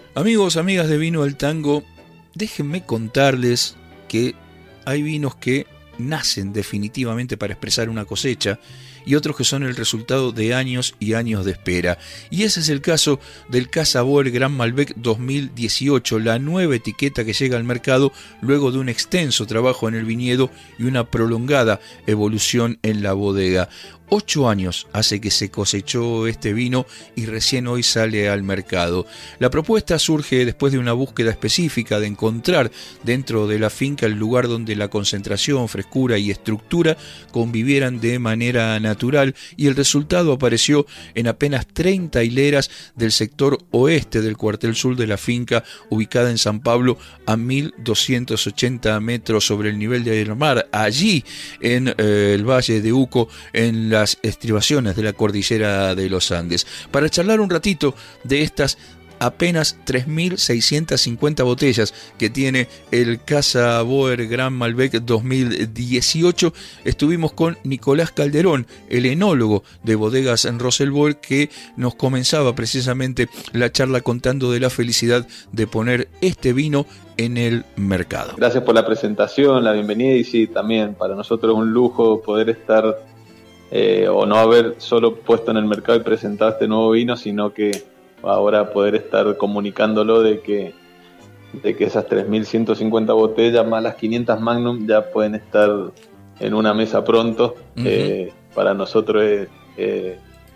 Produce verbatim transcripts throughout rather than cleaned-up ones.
Amigos, amigas de Vino del Tango, déjenme contarles que hay vinos que nacen definitivamente para expresar una cosecha y otros que son el resultado de años y años de espera. Y ese es el caso del Casa Boer Gran Malbec dos mil dieciocho, la nueva etiqueta que llega al mercado luego de un extenso trabajo en el viñedo y una prolongada evolución en la bodega. Ocho años hace que se cosechó este vino y recién hoy sale al mercado. La propuesta surge después de una búsqueda específica de encontrar dentro de la finca el lugar donde la concentración, frescura y estructura convivieran de manera natural, y el resultado apareció en apenas treinta hileras del sector oeste del cuartel sur de la finca, ubicada en San Pablo a mil doscientos ochenta metros sobre el nivel del mar, allí en eh, el Valle de Uco, en la las estribaciones de la cordillera de los Andes, para charlar un ratito de estas apenas tres mil seiscientas cincuenta botellas que tiene el Casa Boer Gran Malbec dos mil dieciocho. Estuvimos con Nicolás Calderón, el enólogo de Bodegas en Roselboer, que nos comenzaba precisamente la charla contando de la felicidad de poner este vino en el mercado. Gracias por la presentación, la bienvenida, y sí, también para nosotros es un lujo poder estar Eh, o no haber solo puesto en el mercado y presentado este nuevo vino, sino que ahora poder estar comunicándolo de que, de que esas tres mil ciento cincuenta botellas más las quinientas Magnum ya pueden estar en una mesa pronto. Uh-huh. eh, para nosotros es, eh,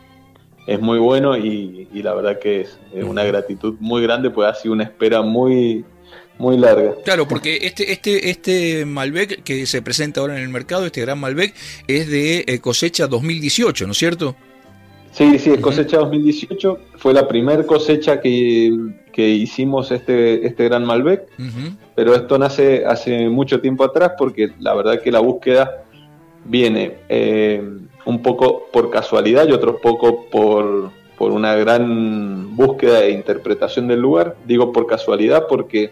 es muy bueno y, y la verdad que es, es una gratitud muy grande, pues ha sido una espera muy... muy larga. Claro, porque este este este Malbec que se presenta ahora en el mercado, este Gran Malbec, es de eh, cosecha dos mil dieciocho, ¿no es cierto? Sí, sí, es cosecha dos mil dieciocho. Fue la primera cosecha que, que hicimos este, este Gran Malbec, uh-huh. Pero esto nace hace mucho tiempo atrás, porque la verdad que la búsqueda viene eh, un poco por casualidad y otro poco por, por una gran búsqueda e interpretación del lugar. Digo por casualidad porque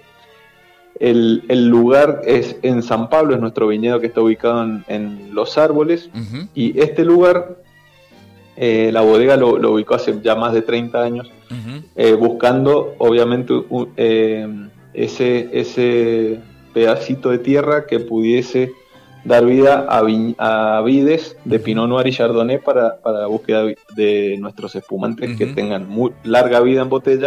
El, el lugar es en San Pablo, es nuestro viñedo que está ubicado en, en Los Árboles, uh-huh. Y este lugar, eh, la bodega lo, lo ubicó hace ya más de treinta años, uh-huh. eh, buscando obviamente uh, eh, ese, ese pedacito de tierra que pudiese dar vida a, vi, a vides de Pinot Noir y Chardonnay para, para la búsqueda de nuestros espumantes, uh-huh. Que tengan muy larga vida en botella,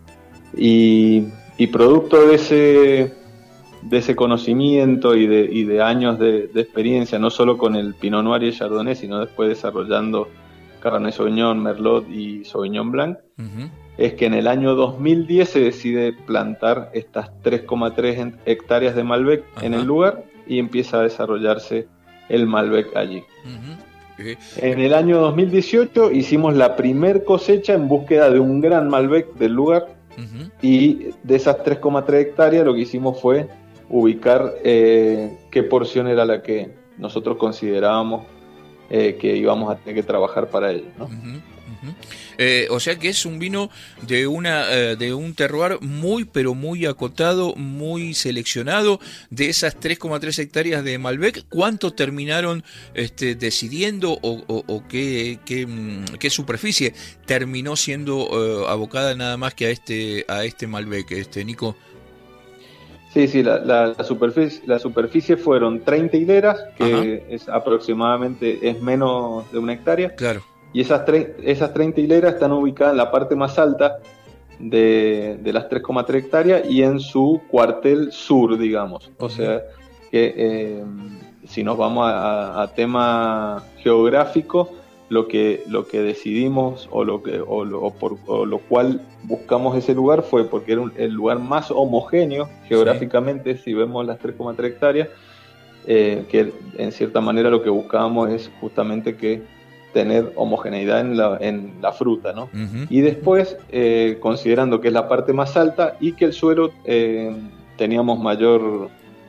y, y producto de ese... de ese conocimiento y de, y de años de, de experiencia, no solo con el Pinot Noir y el Chardonnay, sino después desarrollando Cabernet Sauvignon, Merlot y Sauvignon Blanc, uh-huh. Es que en el año dos mil diez se decide plantar estas tres coma tres hectáreas de Malbec, uh-huh. En el lugar, y empieza a desarrollarse el Malbec allí. Uh-huh. Okay. En el año dos mil dieciocho hicimos la primer cosecha en búsqueda de un gran Malbec del lugar, uh-huh. Y de esas tres coma tres hectáreas lo que hicimos fue ubicar eh, qué porción era la que nosotros considerábamos eh, que íbamos a tener que trabajar para ello, ¿no? Uh-huh, uh-huh. Eh, o sea que es un vino de una eh, de un terroir muy pero muy acotado, muy seleccionado. De esas tres coma tres hectáreas de Malbec, ¿cuánto terminaron este, decidiendo o, o, o qué, qué, qué superficie terminó siendo eh, abocada nada más que a este a este Malbec, este Nico? Sí, sí, la, la, la, superficie, la superficie fueron treinta hileras, que Ajá. es aproximadamente, es menos de una hectárea. Claro. Y esas, tre- esas treinta hileras están ubicadas en la parte más alta de, de las tres coma tres hectáreas y en su cuartel sur, digamos. O sea, que eh, si nos vamos a, a tema geográfico, lo que, lo que decidimos o lo, que, o, lo, o por o lo cual buscamos ese lugar fue porque era un, el lugar más homogéneo geográficamente, sí. Si vemos las tres coma tres hectáreas, eh, que en cierta manera lo que buscábamos es justamente que tener homogeneidad en la, en la fruta, ¿no? Uh-huh. Y después, eh, considerando que es la parte más alta y que el suelo eh, teníamos mayor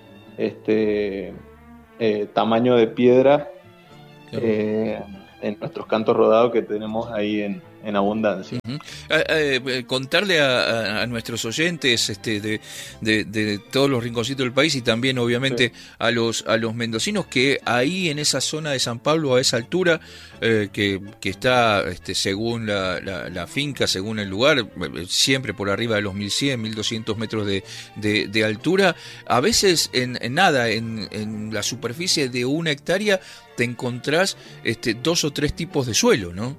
este, eh, tamaño de piedra, uh-huh. eh, en nuestros cantos rodados que tenemos ahí en, en abundancia. Uh-huh. eh, eh, contarle a, a, a nuestros oyentes este, de, de, de todos los rinconcitos del país y también obviamente sí. a los a los mendocinos que ahí en esa zona de San Pablo, a esa altura, eh, que, que está este, según la, la, la finca, según el lugar, siempre por arriba de los mil cien, mil doscientos metros de, de, de altura, a veces en, en nada, en, en la superficie de una hectárea te encontrás este, dos o tres tipos de suelo, ¿no?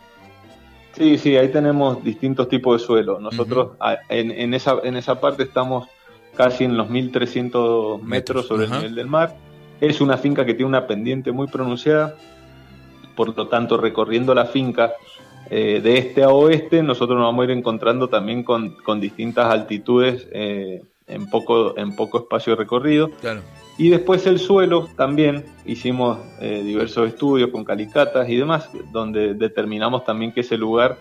Sí, sí, ahí tenemos distintos tipos de suelo. Nosotros uh-huh. en, en, esa, en esa parte estamos casi en los mil trescientos metros sobre uh-huh. el nivel del mar. Es una finca que tiene una pendiente muy pronunciada, por lo tanto, recorriendo la finca eh, de este a oeste, nosotros nos vamos a ir encontrando también con, con distintas altitudes eh, en, poco, en poco espacio recorrido. Claro. Y después el suelo también, hicimos eh, diversos estudios con calicatas y demás, donde determinamos también que ese lugar,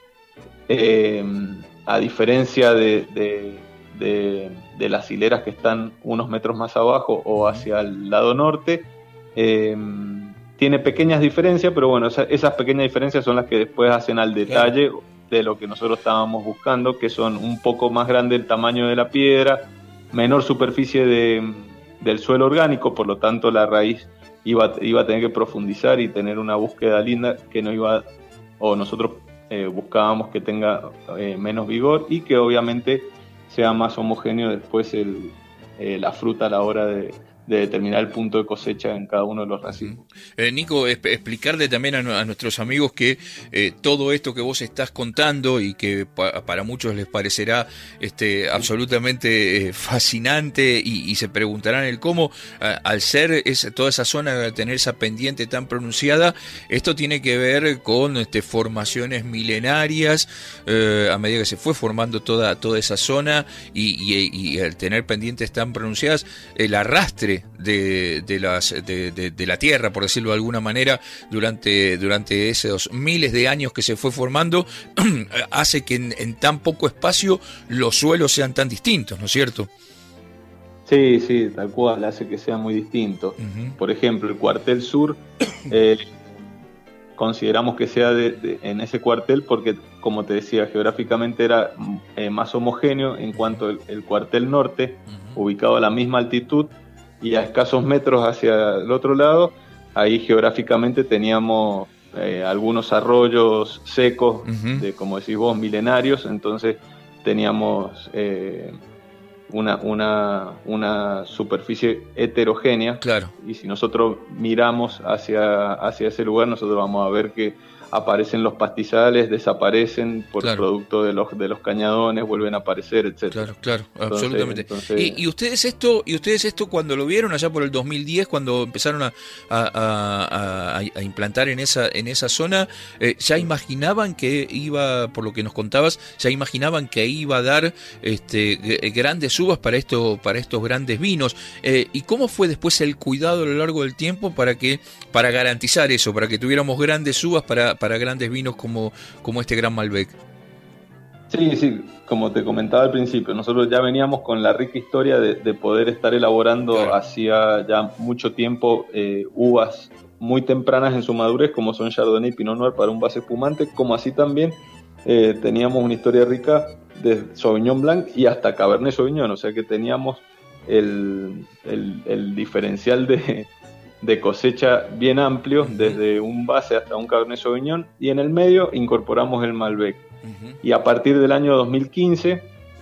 eh, a diferencia de, de, de, de las hileras que están unos metros más abajo o hacia el lado norte, eh, tiene pequeñas diferencias, pero bueno, esa, esas pequeñas diferencias son las que después hacen al detalle claro. de lo que nosotros estábamos buscando, que son un poco más grande el tamaño de la piedra, menor superficie de... del suelo orgánico, por lo tanto la raíz iba, iba a tener que profundizar y tener una búsqueda linda que no iba, o nosotros eh, buscábamos que tenga eh, menos vigor y que obviamente sea más homogéneo después el, eh, la fruta a la hora de, de determinar el punto de cosecha en cada uno de los racimos. Eh, Nico, es, explicarle también a, a nuestros amigos que eh, todo esto que vos estás contando y que pa, para muchos les parecerá este, absolutamente eh, fascinante y, y se preguntarán el cómo, eh, al ser esa, toda esa zona, tener esa pendiente tan pronunciada, esto tiene que ver con este, formaciones milenarias, eh, a medida que se fue formando toda, toda esa zona y, y, y al tener pendientes tan pronunciadas, el arrastre De, de, las, de, de, de la tierra, por decirlo de alguna manera, durante, durante esos miles de años que se fue formando, hace que en, en tan poco espacio los suelos sean tan distintos, ¿no es cierto? Sí, sí, tal cual, hace que sea muy distinto. Uh-huh. Por ejemplo, el cuartel sur, eh, consideramos que sea de, de, en ese cuartel porque, como te decía, geográficamente era eh, más homogéneo, en cuanto el, el cuartel norte, uh-huh. ubicado a la misma altitud, y a escasos metros hacia el otro lado, ahí geográficamente teníamos eh, algunos arroyos secos, uh-huh. de, como decís vos, milenarios, entonces teníamos eh, una, una, una superficie heterogénea, claro. y si nosotros miramos hacia, hacia ese lugar, nosotros vamos a ver que aparecen los pastizales, desaparecen por claro. producto de los de los cañadones, vuelven a aparecer, etcétera. Claro, claro, entonces, absolutamente. Entonces... ¿Y, y ustedes esto y ustedes esto cuando lo vieron allá por el dos mil diez, cuando empezaron a, a, a, a implantar en esa en esa zona, eh, ya imaginaban que iba, por lo que nos contabas, ya imaginaban que iba a dar este, grandes uvas para esto para estos grandes vinos? Eh, ¿Y cómo fue después el cuidado a lo largo del tiempo para que para garantizar eso, para que tuviéramos grandes uvas para para grandes vinos como, como este Gran Malbec? Sí, sí, como te comentaba al principio, nosotros ya veníamos con la rica historia de, de poder estar elaborando claro. hacía ya mucho tiempo eh, uvas muy tempranas en su madurez, como son Chardonnay y Pinot Noir para un base espumante, como así también eh, teníamos una historia rica de Sauvignon Blanc y hasta Cabernet Sauvignon, o sea que teníamos el, el, el diferencial de... de cosecha bien amplio, uh-huh. desde un base hasta un Cabernet Sauvignon, y en el medio incorporamos el Malbec. Uh-huh. Y a partir del año dos mil quince,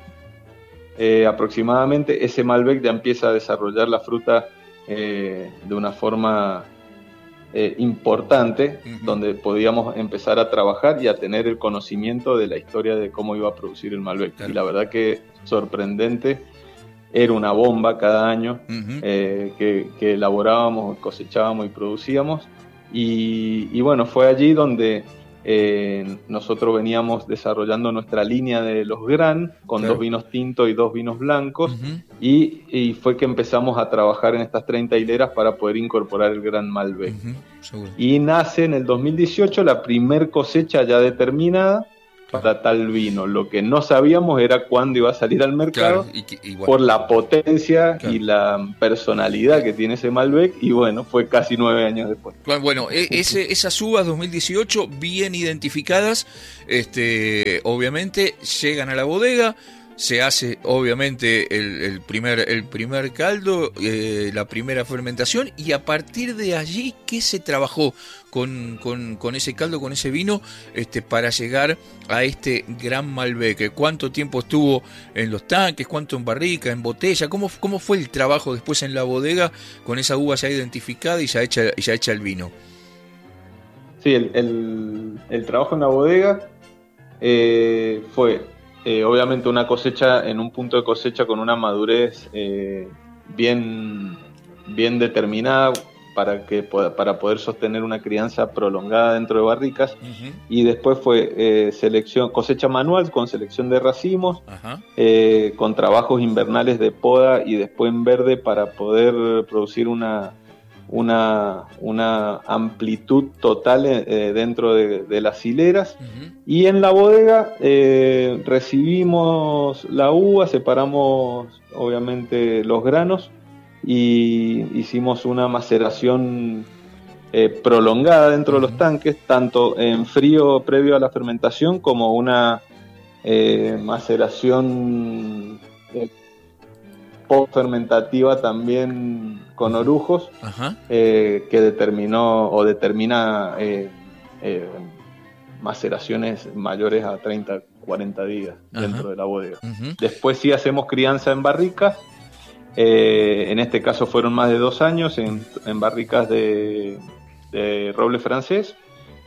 eh, aproximadamente, ese Malbec ya empieza a desarrollar la fruta eh, de una forma eh, importante, uh-huh. donde podíamos empezar a trabajar y a tener el conocimiento de la historia de cómo iba a producir el Malbec. Claro. Y la verdad que sorprendente. Era una bomba cada año uh-huh. eh, que, que elaborábamos, cosechábamos y producíamos. Y, y bueno, fue allí donde eh, nosotros veníamos desarrollando nuestra línea de los Gran, con claro. dos vinos tintos y dos vinos blancos. Uh-huh. y, y fue que empezamos a trabajar en estas treinta hileras para poder incorporar el Gran Malbec. Uh-huh. Y nace en el dos mil dieciocho la primer cosecha ya determinada, para tal vino. Lo que no sabíamos era cuándo iba a salir al mercado, claro, y, y bueno, por la potencia claro. y la personalidad que tiene ese Malbec, y bueno, fue casi nueve años después. Bueno, ese, esas uvas dos mil dieciocho bien identificadas, este, obviamente llegan a la bodega. Se hace obviamente el, el primer el primer caldo, eh, la primera fermentación, y a partir de allí, ¿qué se trabajó con, con, con ese caldo, con ese vino, este, para llegar a este gran Malbec? ¿Cuánto tiempo estuvo en los tanques? ¿Cuánto en barrica, en botella? ¿Cómo, cómo fue el trabajo después en la bodega con esa uva ya identificada y ya hecha, ya hecha el vino? Sí, el, el, el trabajo en la bodega eh, fue... Eh, obviamente una cosecha en un punto de cosecha con una madurez eh, bien, bien determinada para, que, para poder sostener una crianza prolongada dentro de barricas. Uh-huh. Y después fue eh, selección, cosecha manual con selección de racimos, uh-huh. eh, con trabajos invernales de poda y después en verde para poder producir una, una, una amplitud total eh, dentro de, de las hileras. Uh-huh. Y en la bodega eh, recibimos la uva, separamos obviamente los granos y hicimos una maceración eh, prolongada dentro uh-huh. de los tanques, tanto en frío previo a la fermentación como una eh, maceración eh, post-fermentativa también con orujos, uh-huh. eh, que determinó o determina eh, eh, maceraciones mayores a treinta, cuarenta días uh-huh. dentro de la bodega. Uh-huh. Después sí hacemos crianza en barricas, eh, en este caso fueron más de dos años en, en barricas de, de roble francés,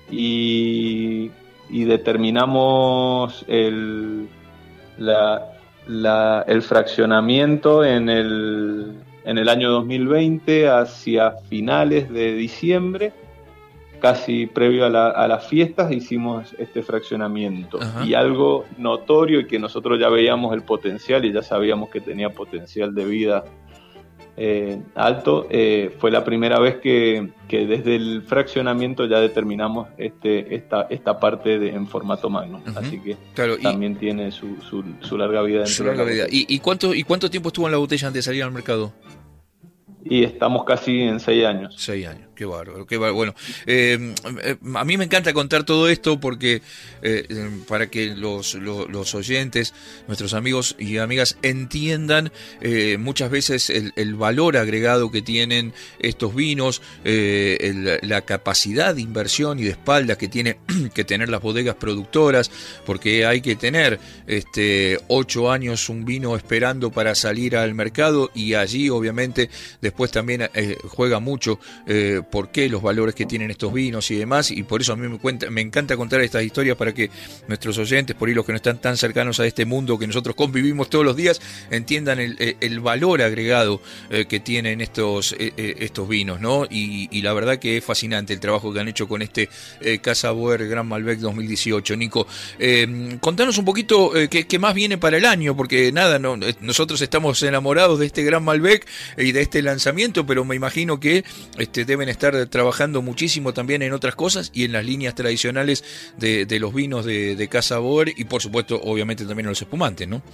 y, y determinamos el, la, la, el fraccionamiento en el, en el año dos mil veinte, hacia finales de diciembre, casi previo a, la, a las fiestas, hicimos este fraccionamiento. Ajá. Y algo notorio y que nosotros ya veíamos el potencial y ya sabíamos que tenía potencial de vida eh, alto, eh, fue la primera vez que, que desde el fraccionamiento ya determinamos este, esta, esta parte de, en formato Magnum. Uh-huh. Así que claro, también tiene su, su, su larga vida. Su larga vida. ¿Y, y, cuánto, ¿Y cuánto tiempo estuvo en la botella antes de salir al mercado? Y estamos casi en seis años. Seis años, qué bárbaro, qué bárbaro. Bueno, eh, a mí me encanta contar todo esto porque eh, para que los, los, los oyentes, nuestros amigos y amigas entiendan eh, muchas veces el, el valor agregado que tienen estos vinos, eh, el, la capacidad de inversión y de espaldas que tiene que tener las bodegas productoras, porque hay que tener este ocho años un vino esperando para salir al mercado, y allí obviamente después Después también eh, juega mucho eh, por qué los valores que tienen estos vinos y demás, y por eso a mí me, cuenta, me encanta contar estas historias para que nuestros oyentes, por ahí los que no están tan cercanos a este mundo que nosotros convivimos todos los días, entiendan el, el valor agregado eh, que tienen estos, eh, estos vinos, ¿no? Y, y la verdad que es fascinante el trabajo que han hecho con este eh, Casa Boer Gran Malbec dos mil dieciocho. Nico, eh, contanos un poquito eh, qué, qué más viene para el año, porque nada, no, nosotros estamos enamorados de este Gran Malbec y de este lanzamiento, pero me imagino que este, deben estar trabajando muchísimo también en otras cosas y en las líneas tradicionales de, de los vinos de, de Casa Boer, y por supuesto obviamente también en los espumantes, ¿no?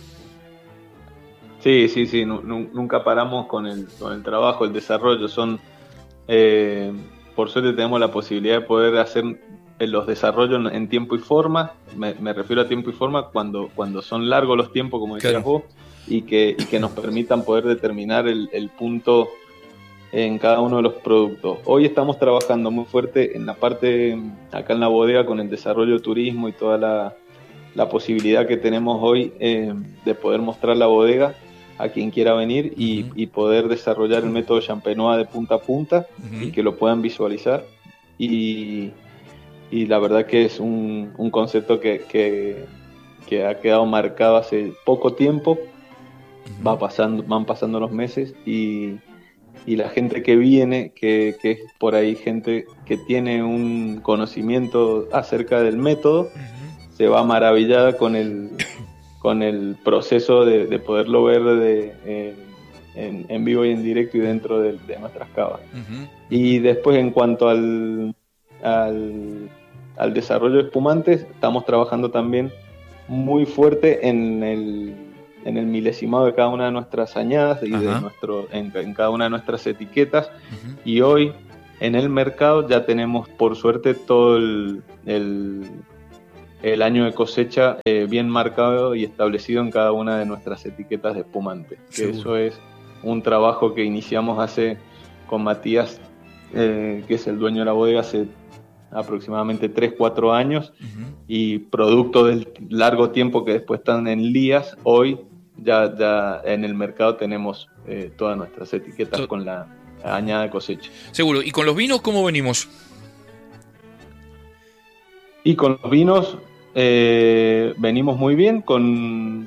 Sí, sí, sí, no, no, nunca paramos con el, con el trabajo, el desarrollo. Son eh, por suerte tenemos la posibilidad de poder hacer los desarrollos en tiempo y forma. Me, me refiero a tiempo y forma cuando, cuando son largos los tiempos, como decías claro. vos, y que, y que nos permitan poder determinar el, el punto en cada uno de los productos. Hoy estamos trabajando muy fuerte en la parte, acá en la bodega, con el desarrollo de turismo y toda la, la posibilidad que tenemos hoy eh, de poder mostrar la bodega a quien quiera venir y, uh-huh. y poder desarrollar el método Champenois de punta a punta uh-huh. y que lo puedan visualizar. Y, y la verdad que es un, un concepto que, que, que ha quedado marcado hace poco tiempo. Uh-huh. Va pasando, van pasando los meses y y la gente que viene, que, que es por ahí gente que tiene un conocimiento acerca del método, uh-huh. se va maravillada con el, con el proceso de, de poderlo ver de, eh, en, en vivo y en directo y dentro de, de nuestras cavas. Uh-huh. Y después en cuanto al, al, al desarrollo de espumantes, estamos trabajando también muy fuerte en el, en el milesimado de cada una de nuestras añadas y de nuestro, en, en cada una de nuestras etiquetas. Uh-huh. Y hoy en el mercado ya tenemos, por suerte, todo el, el, el año de cosecha eh, bien marcado y establecido en cada una de nuestras etiquetas de espumante. Que eso es un trabajo que iniciamos hace con Matías, eh, que es el dueño de la bodega, hace aproximadamente tres cuatro años, uh-huh. y producto del largo tiempo que después están en Lías, hoy ya, ya en el mercado tenemos eh, todas nuestras etiquetas so- con la añada de cosecha. Seguro. ¿Y con los vinos cómo venimos? Y con los vinos eh, venimos muy bien, con,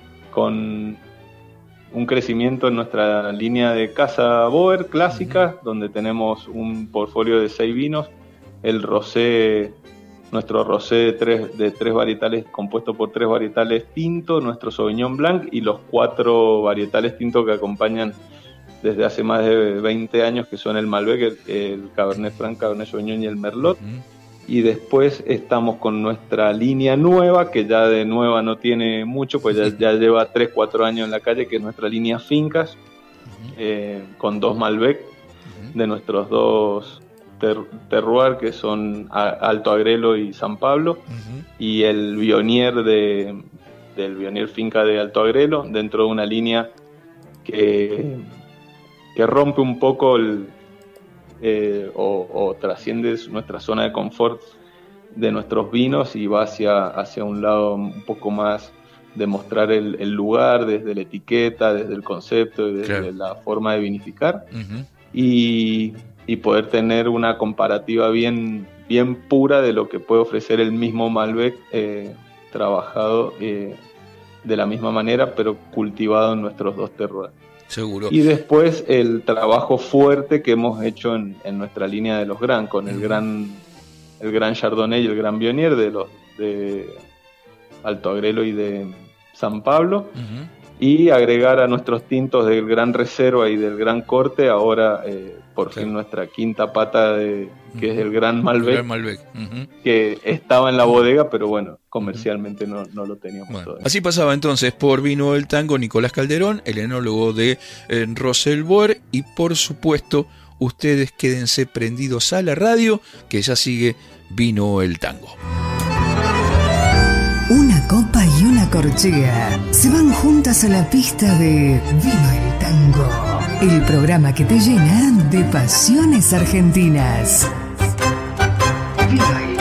con un crecimiento en nuestra línea de Casa Boer clásica, uh-huh. donde tenemos un portfolio de seis vinos. El rosé, nuestro rosé de tres, de tres varietales, compuesto por tres varietales tintos, nuestro Sauvignon Blanc y los cuatro varietales tintos que acompañan desde hace más de veinte años, que son el Malbec, el, el Cabernet Franc, Cabernet Sauvignon y el Merlot. Uh-huh. Y después estamos con nuestra línea nueva, que ya de nueva no tiene mucho, pues ya, ya lleva tres cuatro años en la calle, que es nuestra línea Fincas, uh-huh. eh, con dos Malbec, uh-huh. de nuestros dos terroir, que son Alto Agrelo y San Pablo, uh-huh. y el Viognier de, del Viognier Finca de Alto Agrelo, dentro de una línea que, que rompe un poco el, eh, o, o trasciende nuestra zona de confort de nuestros vinos y va hacia, hacia un lado un poco más de mostrar el, el lugar desde la etiqueta, desde el concepto, desde claro. la forma de vinificar, uh-huh. y y poder tener una comparativa bien, bien pura de lo que puede ofrecer el mismo Malbec eh, trabajado eh, de la misma manera, pero cultivado en nuestros dos terroirs. Seguro. Y después el trabajo fuerte que hemos hecho en, en nuestra línea de los Gran, con el gran, el gran Chardonnay y el gran Viognier de los de Alto Agrelo y de San Pablo, uh-huh. y agregar a nuestros tintos del Gran Reserva y del Gran Corte ahora eh, por claro. fin nuestra quinta pata de que uh-huh. es el Gran Malbec, el Gran Malbec. Uh-huh. que estaba en la bodega, pero bueno, comercialmente uh-huh. no, no lo teníamos bueno, todavía. Así pasaba entonces por Vino del Tango Nicolás Calderón, el enólogo de eh, Rosell Boer, y por supuesto ustedes quédense prendidos a la radio, que ya sigue Vino el Tango. Una copa y una corchea se van juntas a la pista de Vino el Tango, el programa que te llena de pasiones argentinas. Vino el